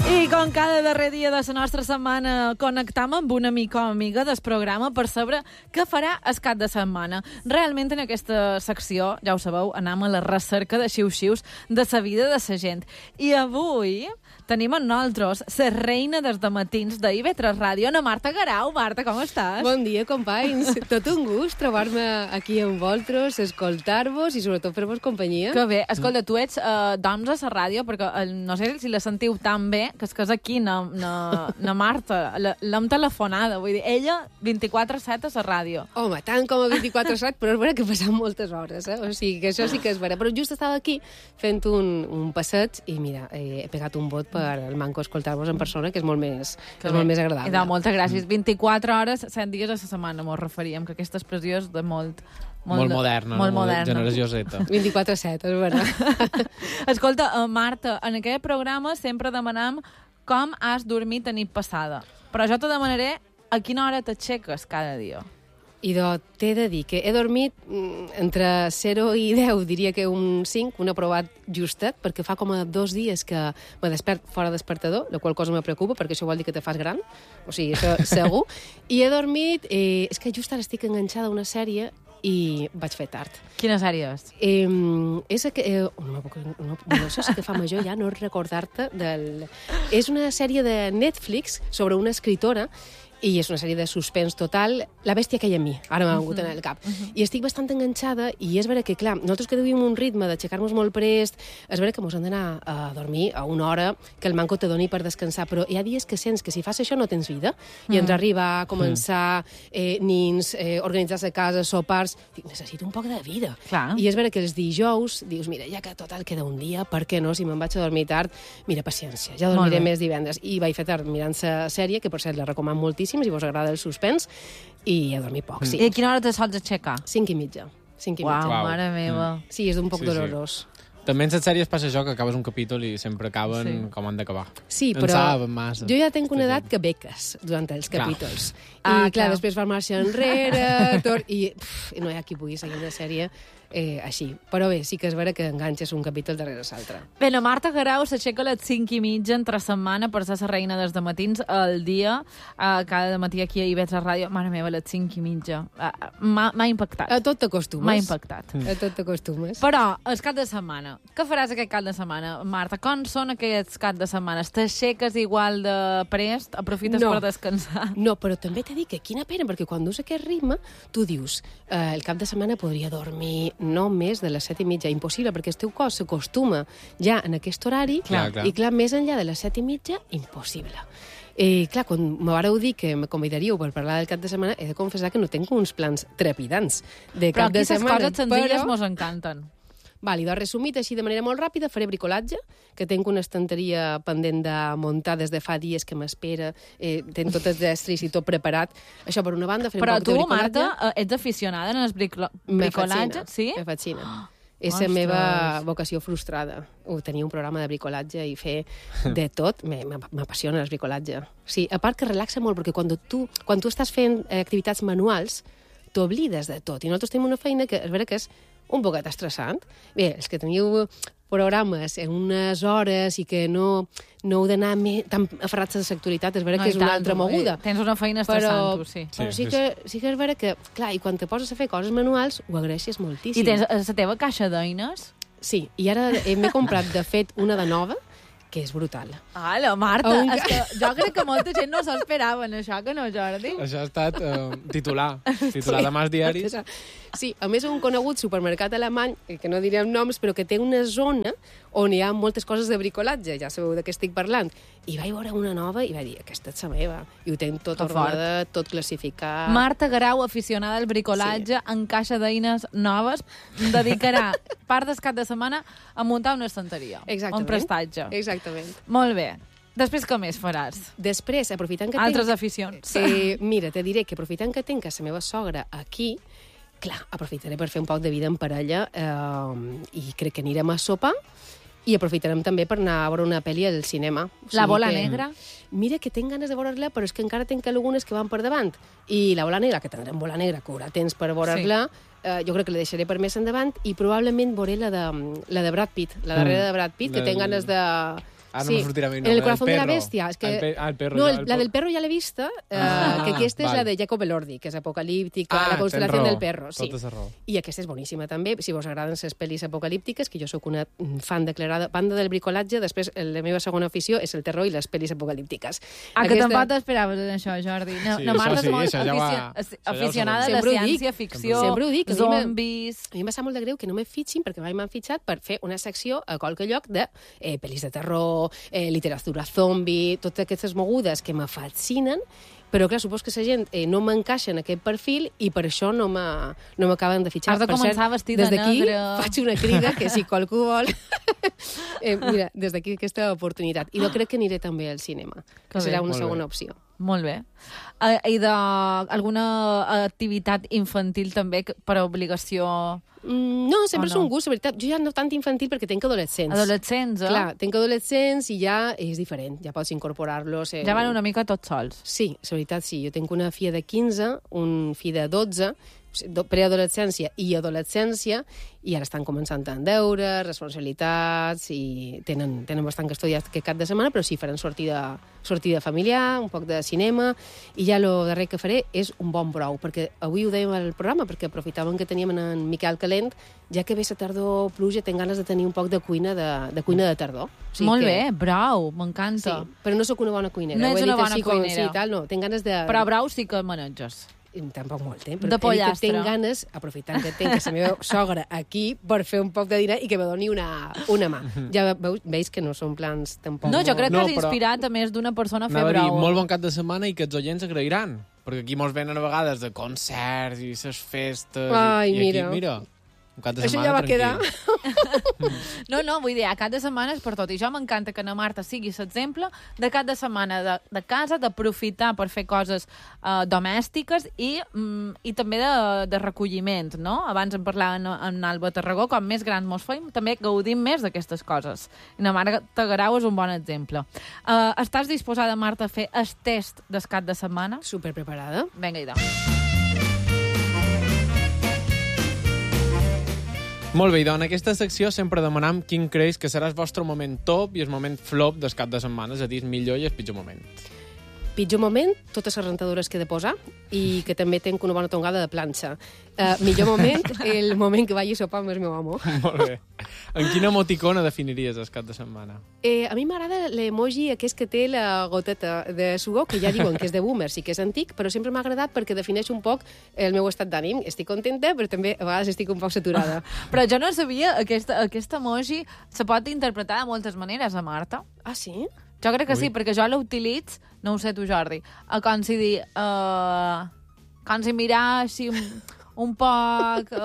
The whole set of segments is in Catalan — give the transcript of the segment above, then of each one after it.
I com cada darrer dia de la nostra setmana connectam amb una amic o amiga del programa per saber què farà el cap de setmana. Realment en aquesta secció, ja ho sabeu, anem a la recerca de xiu-xius de la vida de la gent. I avui tenim amb nosaltres la reina dels dematins d'IV3 Ràdio, Ana Marta Garau. Marta, com estàs? Bon dia, companys. Tot un gust trobar-me aquí amb vosaltres, escoltar-vos i sobretot fer-vos companyia. Que bé. Escolta, tu ets d'oms a la ràdio, perquè no sé si la sentiu tan bé, que és aquí, na Marta, l'hem telefonada. Vull dir, ella 24/7 a la ràdio. Home, tant com a 24/7, però és vera que passen moltes hores, eh? O sigui, que això sí que és vera. Però just estava aquí fent un passeig i, mira, he pegat un vot per el manco escoltar-vos en persona, que és molt més agradable. I de moltes gràcies. 24 hores, 7 dies a la setmana, mos referíem, que aquesta expressió és de molt moderna. Molt moderna. Generació Z. 24/7, és vera. Escolta, Marta, en aquest programa sempre demanam com has dormit a nit passada. Però jo te demanaré a quina hora t'aixeques cada dia. I t'he de dir que he dormit entre 0 i 10, diria que un 5, un aprovat justet, perquè fa com a 2 dies que me despert fora despertador, la qual cosa me preocupa, perquè això vol dir que te fas gran, o sigui, això segur. I he dormit, és que just ara estic enganxada a una sèrie i vaig fer tard. Quina sèrie és? És que... no sé si que fa major ja no recordar-te del... És una sèrie de Netflix sobre una escritora i és una sèrie de suspens total, La bèstia que hi ha en mi, ara m'ha vingut en el cap. I estic bastant enganxada i és vera que, clar, nosaltres que duim un ritme d'aixecar-nos molt prest, és vera que mos hem d'anar a dormir a una hora que el manco te doni per descansar, però hi ha dies que sents que si fas això no tens vida, i ens arriba a començar nins, organitzar-se a casa, sopars... Dic, necessito un poc de vida. Clar. I és vera que els dijous dius, mira, ja que total queda un dia, per què no? Si me'n vaig a dormir tard, mira, paciència, ja dormiré més divendres. I vaig fer tard mirant la sèrie, que per cert la recomano moltíssim, si vos agrada el suspens, i he dormit poc, sí. I a quina hora te sols aixecar? 5:30. 5:30. Uau, mare meva. Sí, és un poc dolorós. També en les sèries passa això, que acabes un capítol i sempre acaben com han d'acabar. Sí, però jo ja tenc una edat que beques durant els capítols. I, clar, després va marxar enrere, i no hi ha qui pugui seguir una sèrie així. Però bé, sí que és vera que enganxes un capítol darrere l'altre. Bé, la Marta Garau s'aixeca a les 5:30 entre setmana per ser la reina dels dematins al dia, cada matí aquí a IV3 Ràdio. Mare meva, a les 5:30. M'ha impactat. A tot t'acostumes. M'ha impactat. A tot t'acostumes. Però, el cap de setmana. Què faràs aquest cap de setmana, Marta? Com són aquests cap de setmana? T'aixeques igual de prest? Aprofites per descansar? No, però també t'he dit que quina pena, perquè quan dus aquest ritme, tu dius, el cap de setmana podria dormir no més de les 7:30. Impossible, perquè el teu cos s'acostuma ja en aquest horari, i clar, més enllà de les 7:30, impossible. Clar, quan me vareu dir que me convidaríeu per parlar del cap de setmana, he de confessar que no tinc uns plans trepidants de cap de setmana. Però aquí les coses senzilles mos encanten. Vale, doncs resumit així de manera molt ràpida, faré bricolatge, que tinc una estanteria pendent de muntar des de fa dies que m'espera, tinc tot els estris i tot preparat. Això per una banda, faré un poc de bricolatge. Però tu, Marta, ets aficionada en el bricolatge? Sí? Me fascina. És la meva vocació frustrada. Tenir un programa de bricolatge i fer de tot, m'apassiona el bricolatge. Sí, a part que relaxa molt, perquè quan tu estàs fent activitats manuals, t'oblides de tot. I nosaltres tenim una feina que és vera que és un poquet estressant. Bé, els que teniu programes en unes hores i que no heu d'anar tan aferrats a l'actualitat, és vera que és una altra moguda. Tens una feina estressant, tu, sí. Però sí que és vera que, clar, i quan te poses a fer coses manuals, ho agraeixes moltíssim. I tens la teva caixa d'eines? Sí, i ara m'he comprat, de fet, una de nova, que és brutal. Ala, Marta, és que jo crec que molta gent no s'esperava en això, que no, Jordi? Això ha estat titular de Mas Diaris. Sí, a més un conegut supermercat alemany, que no direm noms, però que té una zona on hi ha moltes coses de bricolatge, ja sabeu de què estic parlant, i vaig veure una nova i vaig dir, aquesta és la meva, i ho tenc tot ordenada, tot classificat. Marta Garau, aficionada al bricolatge, en caixa d'eines noves, dedicarà part del cap de setmana a muntar una estanteria. Exactament. Un prestatge. Exactament. Molt bé. Després, què més faràs? Després, aprofitant que altres aficions. Mira, te diré que aprofitant que tinc la meva sogra aquí, clar, aprofitaré per fer un poc de vida en parella i crec que anirem a sopar i aprofitarem també per anar a veure una pel·li al cinema. La bola negra? Mira que tinc ganes de veure-la, però és que encara tinc algunes que van per davant. I la bola negra, que tindrem bola negra, que haurà temps per veure-la, jo crec que la deixaré per més endavant i probablement veuré la de Brad Pitt, la darrera de Brad Pitt, que tinc ganes de Ara no me sortirà bé el en el nom. corazón de la bestia. És que... El perro. No, la del perro ja l'he vista, que aquesta és la de Jacob Elordi, que és apocalíptica, la constel·lació del perro. Sí. Tota raó. I aquesta és boníssima també, si vos agraden les pel·lis apocalíptiques, que jo sóc una fan declarada, banda del bricolatge, després la meva segona afició és el terror i les pel·lis apocalíptiques. Que tampoc t'esperaves en això, Jordi. La Marta és molt aficionada a la ciència-ficció, zombis... A mi em va sap molt de greu que no me fitxin, perquè mai m'han fitxat per fer una secció a qualque lloc de pel·lis de terror, literatura zombi, totes aquestes mogudes que me fascinen, però clar, supos que la gent no m'encaixa en aquest perfil i per això no m'acaben de fitxar. Has de començar vestida de negre. Des d'aquí faig una crida que si qualcú vol... mira, des d'aquí aquesta oportunitat. I jo crec que aniré també al cinema, que serà una segona opció. Molt bé. I d'alguna activitat infantil també per obligació? No, sempre és un gust, la veritat. Jo ja no tant infantil perquè tenc adolescents. Adolescents, eh? Clar, tenc adolescents i ja és diferent, ja pots incorporar-los. Ja van una mica tots sols. Sí, la veritat sí. Jo tinc una filla de 15, un fill de 12, preadolescència i adolescència, i ara estan començant amb deures, responsabilitats, i tenen bastant que estudiar aquest cap de setmana, però sí, faran sortida familiar, un poc de cinema, i ja el darrer que faré és un bon brou, perquè avui ho dèiem al programa, perquè aprofitàvem que teníem en Miquel Calent, ja que ve la tardor pluja, tinc ganes de tenir un poc de cuina de tardor. O sigui molt bé, brou, m'encanta. Sí, però no sóc una bona cuinera. No ets una bona cuinera. Sí, tal, no, tinc ganes de... Però brou sí que maneges. Tampoc molt, però de pollastre. Tinc ganes, aprofitant que tinc la meva sogra aquí, per fer un poc de dinar i que me doni una mà. Ja veus que no són plans tampoc... No, jo crec que has inspirat a més d'una persona a fer brou. Anava a dir, molt bon cap de setmana i que els oients agrairan, perquè aquí mos venen a vegades de concerts i les festes... Ai, i aquí, mira... Això ja va quedar. No, vull dir, a cap de setmana és per tot. I jo m'encanta que na Marta sigui l'exemple de cap de setmana de casa, d'aprofitar per fer coses domèstiques i també de recolliment, no? Abans en parlàvem amb Alba Tarragó, com més grans mos feim, també gaudim més d'aquestes coses. I na Marta Garau és un bon exemple. Estàs disposada, Marta, a fer el test del cap de setmana? Super preparada. Vinga, idò. Molt bé, doncs en aquesta secció sempre demanam quin creus que serà el vostre moment top i el moment flop del cap de setmana, és a dir, el millor i el pitjor moment. Pitjor moment, totes les rentadores que he de posar i que també tenc una bona tongada de planxa. Millor moment, el moment que vagi a sopar amb el meu amo. Molt bé. En quina emoticona definiries el cap de setmana? A mi m'agrada l'emoji aquest que té la goteta de suor, que ja diuen que és de boomers i que és antic, però sempre m'ha agradat perquè defineix un poc el meu estat d'ànim. Estic contenta, però també a vegades estic un poc saturada. Però jo no sabia, aquest emoji se pot interpretar de moltes maneres, a Marta. Ah, sí? Jo crec que sí, perquè jo l'utilitzo, no ho sé tu, Jordi, com si dir... com si mirar així un poc...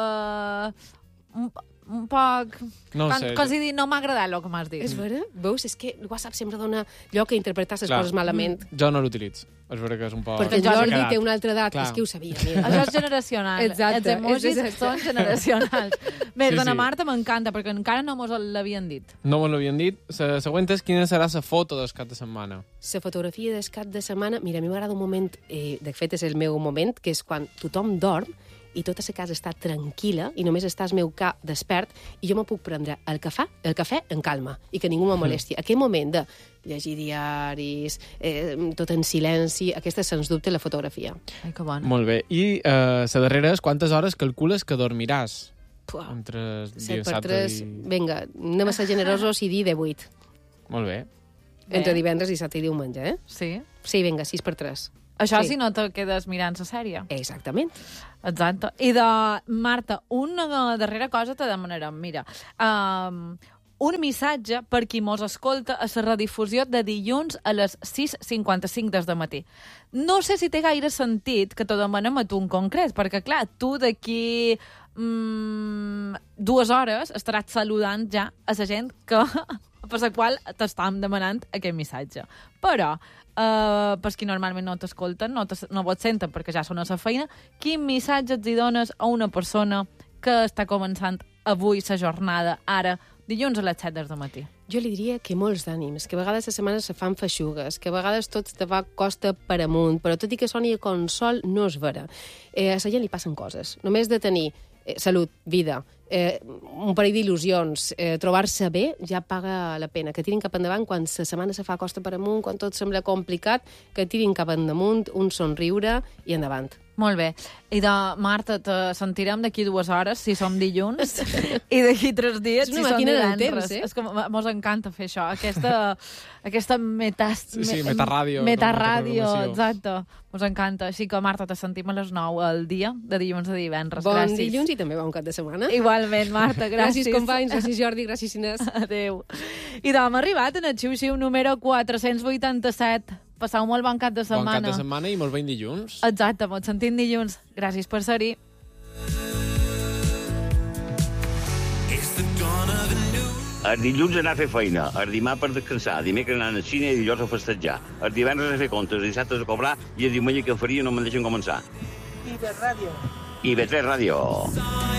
un poc... No sé. Com si dir, no m'ha agradat el que m'has dit. És vera? Veus? És que el WhatsApp sempre dona lloc a interpretar les coses malament. Jo no l'utilitzo. És vera que és un poc... Perquè el Jordi té una altra edat, és que ho sabia. Mira. Això és generacional. Exacte. Els emojis són generacionals. Bé, dona Marta m'encanta, perquè encara no mos l'havien dit. No mos l'havien dit. La següent és quina serà la foto del cap de setmana. La fotografia del cap de setmana... Mira, a mi m'agrada un moment, de fet és el meu moment, que és quan tothom dorm i tota la casa està tranquil·la i només està el meu cap despert i jo me puc prendre el cafè en calma i que ningú me molesti. Aquell moment de llegir diaris, tot en silenci, aquesta és, sens dubte, la fotografia. Ai, que bona. Molt bé. I la darrera és quantes hores calcules que dormiràs? Entre 7 per 3, vinga, anem a ser generosos i dir de 8. Molt bé. Entre divendres, dissabte i diumenge, Sí? Sí, vinga, 6 per 3. Això si no te quedes mirant la sèrie. Exactament. Exacte. I de Marta, una darrera cosa te demanarem. Mira, un missatge per qui mos escolta a la redifusió de dilluns a les 6:55 del matí. No sé si té gaire sentit que te demanem a tu en concret, perquè, clar, tu d'aquí 2 hores estaràs saludant ja a la gent que per la qual t'estàvem demanant aquest missatge. Però, per qui normalment no t'escolten, no vos senten perquè ja són a la feina, quin missatge els hi dones a una persona que està començant avui la jornada, ara, dilluns a les 7 del matí? Jo li diria que molts d'ànims, que a vegades les setmanes se fan feixugues, que a vegades tot te va costa per amunt, però tot i que soni a consol, no és vera. A la gent li passen coses. Només de tenir salut, vida, un parell d'il·lusions. Trobar-se bé ja paga la pena. Que tirin cap endavant quan la setmana se fa costa per amunt, quan tot sembla complicat, que tirin cap endamunt, un somriure i endavant. Molt bé. I de Marta, te sentirem d'aquí 2 hores, si som dilluns, i d'aquí 3 dies, És una si som màquina del divendres. temps, eh? És que mos encanta fer això, aquesta metarràdio. Metarràdio, Metarràdio, exacte. Mos encanta. Així que, Marta, te sentim a les 9 al dia, de dilluns a divendres. Bon Gràcies. dilluns i també bon cap de setmana. Igualment, Marta, gràcies. Gràcies, companys. Gràcies, Jordi. Gràcies, Inés. Adéu. I hem arribat en el xiu-xiu número 487. Passau molt bon cap de setmana. Bon cap de setmana i molt ben dilluns. Exacte, mos sentim dilluns. Gràcies per ser-hi. El dilluns anar a fer feina, el dimarts per descansar, dimecres anar al cine i dijous a festejar, el divendres a fer comptes, dissabtes a cobrar i el diumenge que faria no me'n deixen començar. I de ràdio. I B3 Ràdio.